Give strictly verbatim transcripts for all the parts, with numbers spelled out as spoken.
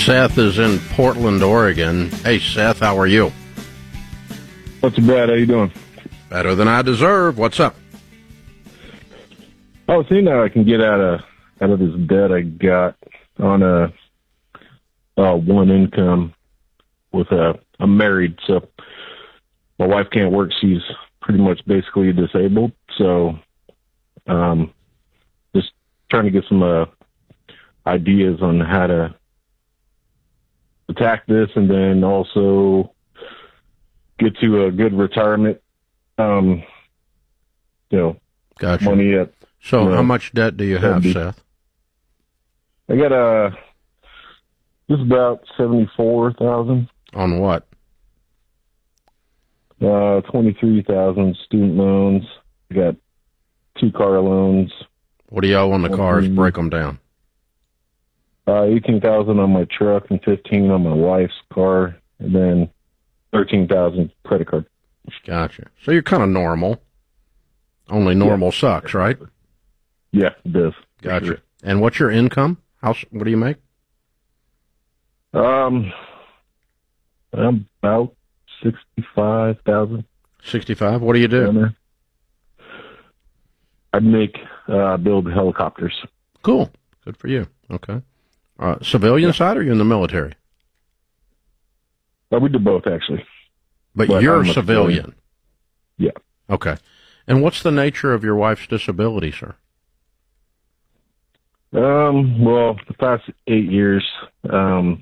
Seth is in Portland, Oregon. Hey, Seth, how are you? Not too bad. How you doing? Better than I deserve. What's up? I was seeing how I can get out of out of this debt I got on a uh, one income with a I'm married, so my wife can't work. She's pretty much basically disabled. So, um, just trying to get some uh, ideas on how to attack this, and then also get to a good retirement. Um, you know, gotcha. Money at. So, you know, how much debt do you have, be, Seth? I got a just about seventy-four thousand. On what? Uh, twenty-three thousand student loans. I got two car loans. What do you owe on the cars? Break them down. Uh, eighteen thousand on my truck and fifteen on my wife's car, and then thirteen thousand credit card. Gotcha. So you're kind of normal. Only normal yeah. sucks, right? Yeah, it does. Gotcha. Sure. And what's your income? How? What do you make? Um, I'm about sixty-five thousand. Sixty-five. What do you do? I'd make uh, build helicopters. Cool. Good for you. Okay. Uh, civilian yeah. side, or you in the military? Uh, we do both, actually. But, but you're I'm a civilian. civilian. Yeah. Okay. And what's the nature of your wife's disability, sir? Um. Well, the past eight years, um,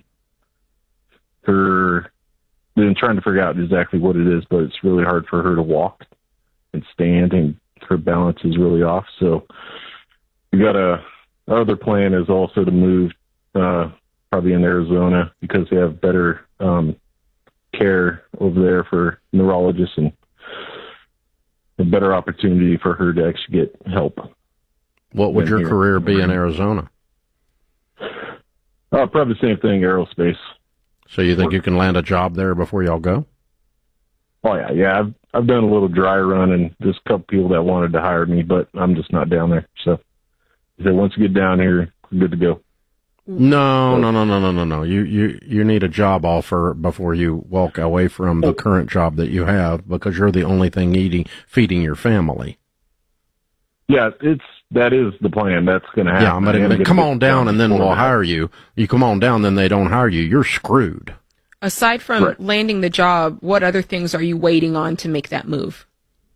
her been trying to figure out exactly what it is, but it's really hard for her to walk and stand, and her balance is really off. So we got a other plan is also to move, uh, probably in Arizona, because they have better um, care over there for neurologists and a better opportunity for her to actually get help. What would your here. career be in Arizona? Uh, probably the same thing, aerospace. So you think you can land a job there before y'all go? Oh, yeah, yeah. I've, I've done a little dry run, and there's a couple people that wanted to hire me, but I'm just not down there. So, so once you get down here, we're good to go. No, so, no, no, no, no, no, no. You, you, you need a job offer before you walk away from the current job that you have, because you're the only thing eating, feeding your family. Yeah, it's that is the plan. That's going to happen. Yeah, but come on down, and then we'll hire you. You come on down, then they don't hire you. You're screwed. Aside from right. landing the job, what other things are you waiting on to make that move?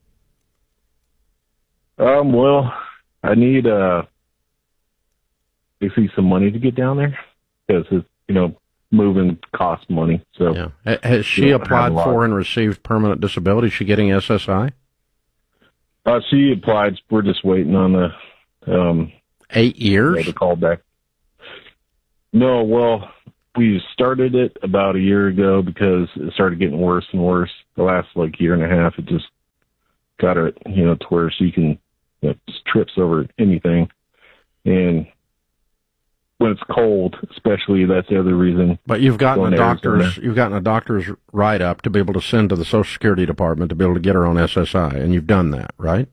Um. Well, I need uh, basically some money to get down there, because you know moving costs money. So yeah. Has she applied for and received permanent disability? Is she getting S S I? Uh, she applied. We're just waiting on the um, eight years. Yeah, the call back. No, well, we started it about a year ago because it started getting worse and worse. The last like year and a half, it just got her, you know, to where she can you know, just trips over anything, and when it's cold, especially, that's the other reason. But you've gotten a doctor's you've gotten a doctor's write up to be able to send to the Social Security Department to be able to get her on S S I, and you've done that, right?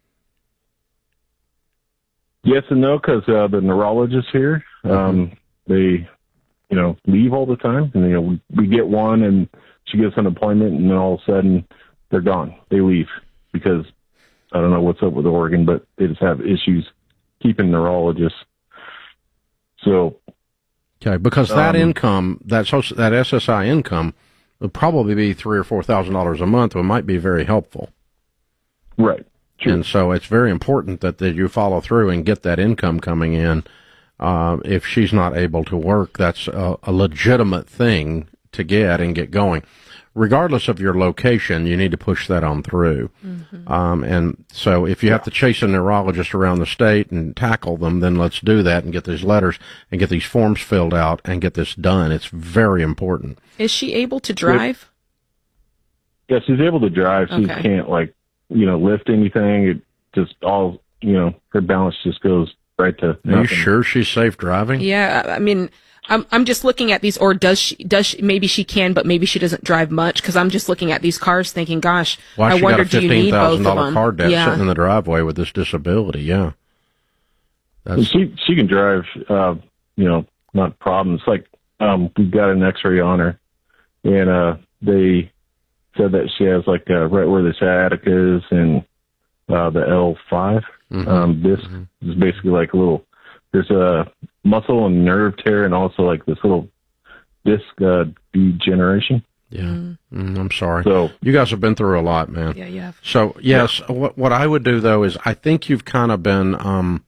Yes and no, because uh, the neurologists here, um, mm-hmm. they, you know, leave all the time, and you know, we, we get one, and she gets an appointment, and then all of a sudden they're gone. They leave because I don't know what's up with Oregon, but they just have issues keeping neurologists. So, okay, because that um, income, that social, that S S I income, would probably be three or four thousand dollars a month. It might be very helpful, right? True. And so it's very important that, that you follow through and get that income coming in. Uh, if she's not able to work, that's a, a legitimate thing to get and get going. Regardless of your location, you need to push that on through. Mm-hmm. Um, and so if you yeah. have to chase a neurologist around the state and tackle them, then let's do that and get these letters and get these forms filled out and get this done. It's very important. Is she able to drive? Yeah, she's able to drive. She okay. can't, like, you know, lift anything. It just all, you know, her balance just goes right to nothing. Are you sure she's safe driving? Yeah, I mean... I'm I'm just looking at these, or does she, does she, maybe she can, but maybe she doesn't drive much, because I'm just looking at these cars thinking, gosh, well, I wonder, do you need both of them? fifteen thousand dollars car debt yeah. sitting in the driveway with this disability, yeah. That's... She she can drive, uh, you know, not a problem. It's like um, we got an X-ray on her, and uh, they said that she has like uh, right where the sciatica is and uh, the L five mm-hmm. um, disc mm-hmm. is basically like a little. There's a muscle and nerve tear, and also like this little disc uh, degeneration. Yeah, mm. Mm, I'm sorry. So you guys have been through a lot, man. Yeah, yeah. So yes, yeah. what what I would do though is I think you've kind of been um,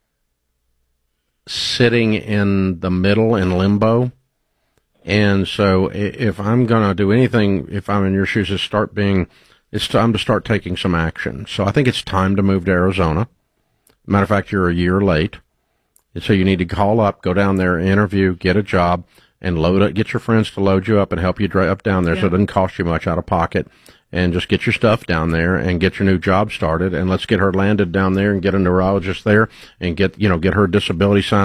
sitting in the middle in limbo, and so if I'm gonna do anything, if I'm in your shoes, is start being, it's time to start taking some action. So I think it's time to move to Arizona. Matter of fact, you're a year late, and so you need to call up, go down there, interview, get a job. And load it, get your friends to load you up and help you drive up down there yeah. so it doesn't cost you much out of pocket. And just get your stuff down there and get your new job started. And let's get her landed down there and get a neurologist there and get, you know, get her disability signed